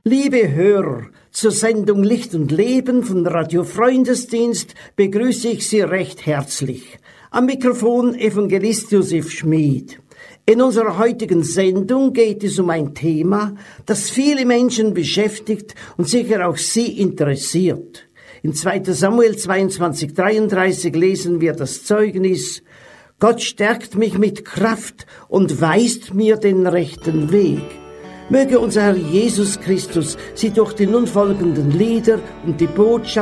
Liebe Hörer, zur Sendung Licht und Leben von Radio Freundesdienst begrüße ich Sie recht herzlich. Am Mikrofon Evangelist Josef Schmid. In unserer heutigen Sendung geht es um ein Thema, das viele Menschen beschäftigt und sicher auch Sie interessiert. In 2. Samuel 22,33 lesen wir das Zeugnis: Gott stärkt mich mit Kraft und weist mir den rechten Weg. Möge unser Herr Jesus Christus Sie durch die nun folgenden Lieder und die Botschaft